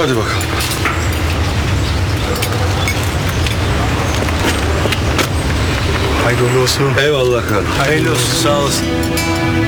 Hadi bakalım. Hayırlı olsun. Eyvallah kardeşim. Hayırlı olsun. Sağ olasın.